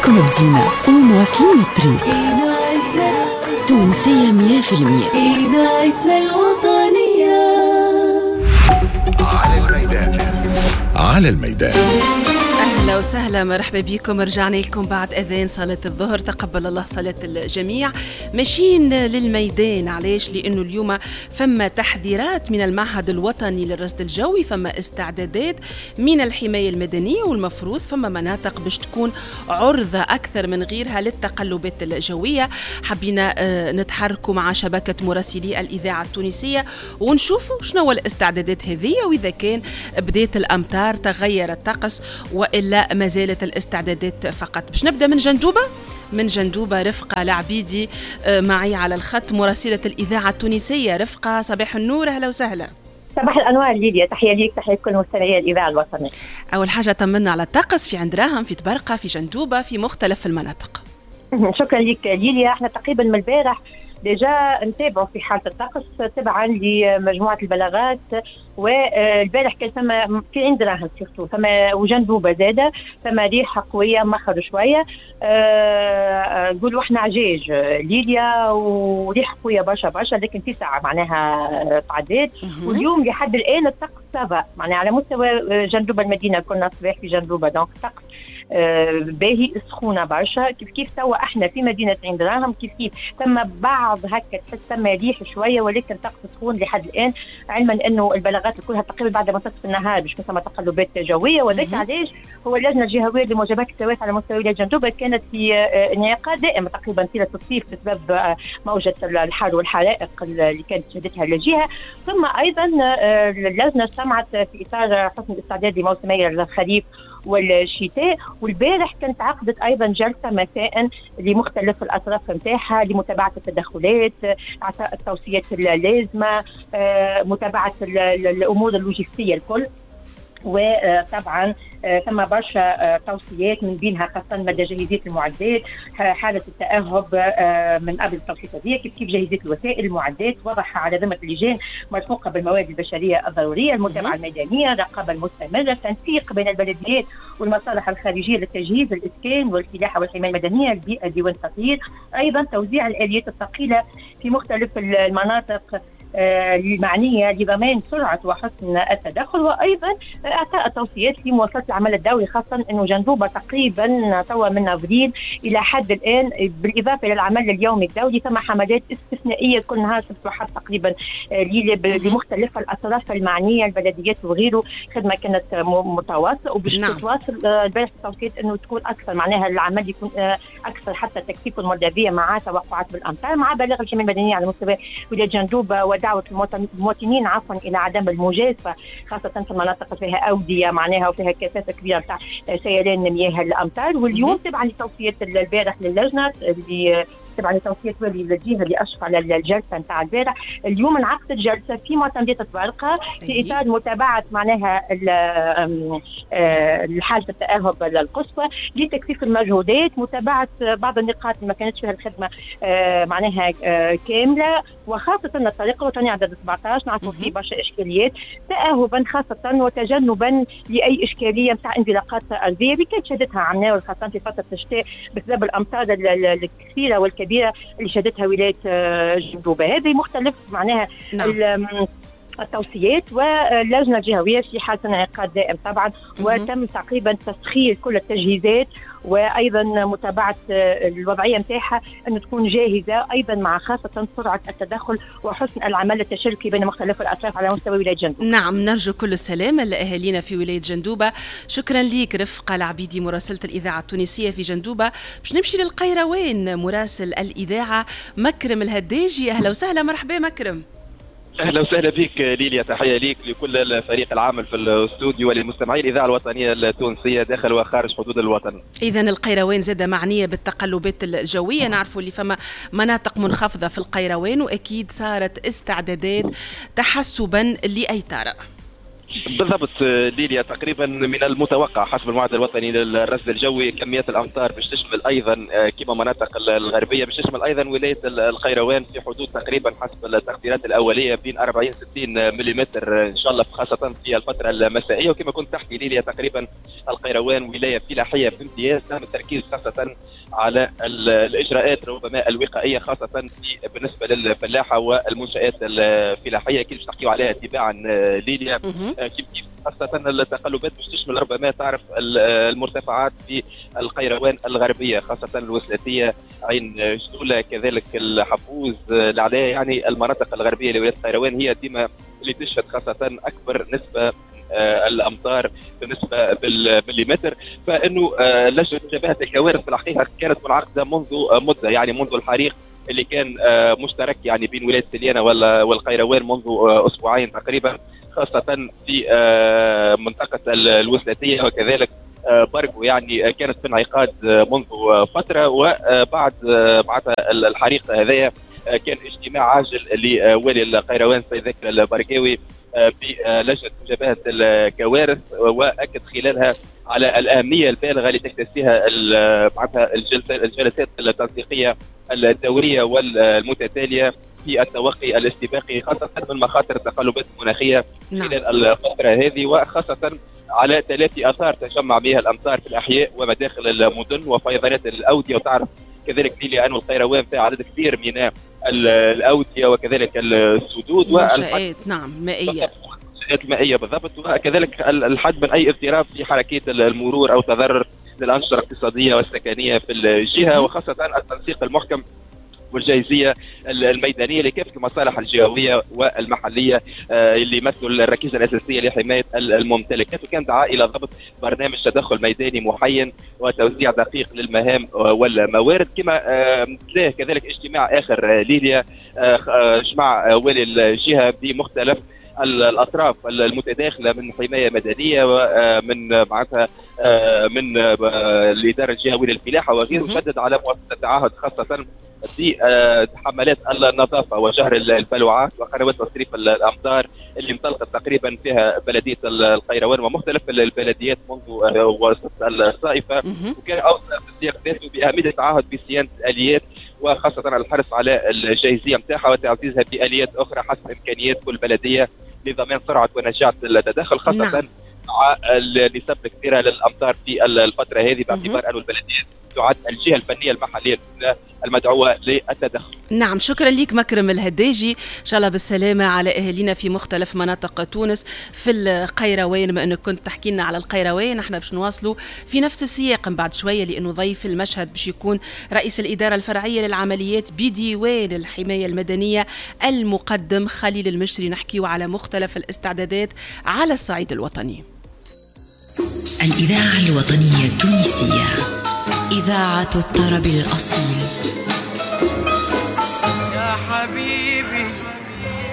معاكم بدينا ومواصلين الطريق. تونسية 100%. إذاعتنا الوطنية. على الميدان. أهلا وسهلا، مرحبا بكم. رجعنا لكم بعد أذان صلاة الظهر، تقبل الله صلاة الجميع. ماشيين للميدان، علاش؟ لأنه اليوم فما تحذيرات من المعهد الوطني للرصد الجوي، فما استعدادات من الحماية المدنية، والمفروض فما مناطق باش تكون عرضة أكثر من غيرها للتقلبات الجوية. حبينا نتحركوا مع شبكة مراسلي الإذاعة التونسية ونشوفوا شنو الاستعدادات هذه، وإذا كان بداية الأمطار تغير الطقس وإلا ما زالت الاستعدادات فقط. باش نبدأ من جندوبة رفقة العبيدي معي على الخط، مراسلة الإذاعة التونسية. رفقة، صباح النور، أهلا وسهلا. صباح الأنوار ليديا، تحية ليك، تحية كل مستمعي الإذاعة الوطنية. أول حاجة طمنا على الطقس في عند راهم، في تبرقة، في جندوبة، في مختلف المناطق. شكرا لك ليديا. احنا تقريبا من البارح ديجا نتابعوا في حالة الطقس تبعا لمجموعة البلاغات، والبارح كان ثم في عند راهم سيرتو ثم وجندوبة زادة ثم ريحة قوية مخر شوية. نقولوا احنا عجاج ليديا، وريحة قوية برشا برشا، لكن في ساعة معناها تعديت. واليوم لحد الآن الطقس سافا، معناها على مستوى جندوبة المدينة كنا صباح في جندوبة، دونك الطقس باهي، سخونه برشا. كيف توا احنا في مدينه عين دراهم كيف ثم بعض هكا تحس ثم ريح شويه، ولكن طقس سخون لحد الان، علما انه البلاغات كلها تقريبا بعد منتصف النهار باش ثم تقلبات جويه. وذلك علاش هو اللجنه الجهويه لمواجهه الكوارث على مستوى ولايه جندوبه كانت في انعقاد دائم تقريبا طيله الصيف بسبب موجه الحر والحرائق اللي كانت شهدتها الجهه. ثم ايضا اللجنه استمعت في اطار حسن الاستعداد لموسمي الخريف والشتاء، والبارح كانت عقدت ايضا جلسه مساء لمختلف الاطراف نتاعها لمتابعه التدخلات، اعطاء التوصيات اللازمه، متابعه الامور اللوجستيه الكل. وطبعا ثم برشا توصيات من بينها خاصه مدى جاهزيه المعدات، حاله التاهب من قبل التوصيات هذه، كيف جاهزيه الوسائل، المعدات وضعها على ذمه اللجان مرفوقه بالمواد البشريه الضروريه، المتابعه الميدانيه، الرقابه المستمره، تنسيق بين البلديات والمصالح الخارجيه للتجهيز، الاسكان والفلاحه والحمايه المدنيه، البيئه، ديوان التطهير، ايضا توزيع الاليات الثقيله في مختلف المناطق المعنية لضمان سرعة وحسن التدخل، وأيضا أعطاء توصيات في مواصلة العمل الدوري، خاصة أنه جندوبة تقريبا توا من أفريل إلى حد الآن بالإضافة إلى العمل اليومي الدوري ثم حملات استثنائية كل نهار سبت وحد تقريبا لمختلف الأطراف المعنية، البلديات وغيره. خدمة كانت متواصلة وباش تتواصل. البارح التوصيات أنه تكون أكثر، معناها العمل يكون أكثر حتى تكثيف المردبية مع توقعات بالأمطار، مع بلاغ الحماية المدنية على مستوى ولاية جندوبة دعوة المواطنين إلى عدم المجازفة، خاصة في المناطق فيها أودية معناها وفيها كثافة كبيرة تاع سيلان مياه الأمطار. واليوم تبعا لتوصية البارح للجنة اللي تبعا لتوصية والي الجهة اللي أشرف على الجلسة نتاع البارح، اليوم انعقدت جلسة في معتمدية تبرقة في إطار متابعة معناها حالة التأهب القصوى لتكثيف المجهودات، متابعة بعض النقاط اللي ما كانتش فيها الخدمة معناها كاملة، وخاصة الطريق الوطني عدد 17 نعرفوا فيه برشا إشكاليات، تأهبا خاصة وتجنبا لأي إشكالية نتاع انزلاقات أرضية اللي كانت شهدتها عنا خاصة في فترة الشتاء بسبب الأمطار الكثيرة والكبيرة اللي شهدتها ولاية جندوبة. هذه مختلف معناها التوصيات، واللجنة الجهوية في حالة انعقاد دائم طبعا، وتم تقريبا تسخير كل التجهيزات، وايضا متابعه الوضعيه نتاعها انه تكون جاهزه، ايضا مع خاصه سرعه التدخل وحسن العمل التشاركي بين مختلف الاطراف على مستوى ولايه جندوبه. نعم، نرجو كل السلامه لاهالينا في ولايه جندوبه. شكرا ليك رفقه العبيدي مراسله الاذاعه التونسيه في جندوبه. باش نمشي للقيروان، مراسل الاذاعه مكرم الهداجي. اهلا وسهلا، مرحبا مكرم. اهلا وسهلا بك ليليا، تحيه ليك لكل الفريق العامل في الاستوديو وللمستمعي الاذاعه الوطنيه التونسيه داخل وخارج حدود الوطن. اذا القيروان زاد معنيه بالتقلبات الجويه، نعرفوا اللي فما مناطق منخفضه في القيروان، واكيد صارت استعدادات تحسبا لاي طارئ. بالضبط ليليا، تقريبا من المتوقع حسب المعهد الوطني للرصد الجوي كميات الامطار باش تشمل ايضا كما مناطق الغربيه، باش تشمل ايضا ولايه القيروان في حدود تقريبا حسب التقديرات الاوليه بين 40 60 ملم ان شاء الله، خاصه في الفتره المسائيه. وكما كنت تحكي ليليا تقريبا القيروان ولايه فلاحيه بامتياز، تم التركيز خاصه على الاجراءات ربما الوقائيه خاصه بالنسبه للفلاحه والمنشات الفلاحيه كيف تحكيوا عليها تباعا ليليا. كيف خاصة التقلبات باش تشمل ربما تعرف المرتفعات في القيروان الغربية خاصة الوسلاتية، عين جدولة، كذلك الحفوز، العلاية، يعني المناطق الغربية لولاية القيروان هي ديما اللي تشهد خاصة أكبر نسبة الامطار بالنسبه بالمليمتر. فانه لجنه مجابهه الكوارث في الحقيقه كانت منعقده منذ مده، يعني منذ الحريق اللي كان مشترك يعني بين ولايه سليانه والقيروان منذ اسبوعين تقريبا، خاصه في منطقه الوسلاتيه وكذلك برقو، يعني كانت في انعقاد منذ فتره. وبعد الحريق هذايا كان اجتماع عاجل لوالي القيروان سيد ذكر البرقاوي بلجنه مجابهه الكوارث، واكد خلالها على الاهميه البالغه اللي تكتسيها الجلسات التنسيقيه الدوريه والمتتاليه في التوقي الاستباقي خاصه من مخاطر التقلبات المناخيه خلال الفتره هذه، وخاصه على تلافي اثار تجمع بها الامطار في الاحياء ومداخل المدن وفيضانات الاوديه. وتعرف كذلك ليليا أن القيروان فيها عدد كبير من الأودية وكذلك السدود والمنشآت مائية، المائية بالضبط، وكذلك الحد من أي اضطراب في حركية المرور أو تضرر للأنشطة الاقتصادية والسكنية في الجهة، وخاصة التنسيق المحكم والجاهزيه الميدانيه لكافه المصالح الجهويه والمحليه اللي يمثلوا الركيزه الاساسيه لحمايه الممتلكات. وكان دعاء الى ضبط برنامج تدخل ميداني محين وتوزيع دقيق للمهام والموارد. كما تلاه كذلك اجتماع اخر ليليا جمع والي الجهه بمختلف الاطراف المتداخله من حمايه مدنيه ومن معناتها من الاداره الجهويه للفلاحه وغيره، شدد على مواصله التعهد خاصه في حملات النظافه وجهر البلوعات وقنوات تصريف الامطار اللي انطلقت تقريبا فيها بلديه القيروان ومختلف البلديات منذ وسط الصائفه، وكان اوصى في السياق ذاته باهميه التعهد بصيانه الاليات وخاصه الحرص على الجاهزيه نتاعها وتعزيزها باليات اخرى حسب امكانيات كل بلديه لضمان سرعه ونجاعه التدخل، خاصه مع النسب الكبيره للامطار في الفتره هذه، باعتبار ان البلديات تعد الجهه الفنيه المحليه المدعوه للتدخل. نعم، شكرا لك مكرم الهداجي، ان شاء الله بالسلامه على اهالينا في مختلف مناطق تونس. في القيروان، ما انك كنت تحكي لنا على القيروان، احنا باش نواصلوا في نفس السياق بعد شويه، لانه ضيف المشهد باش يكون رئيس الاداره الفرعيه للعمليات بديوان الحمايه المدنيه المقدم خليل المشري. نحكيوا على مختلف الاستعدادات على الصعيد الوطني. الإذاعة الوطنية التونسية، إذاعة الطرب الأصيل. يا حبيبي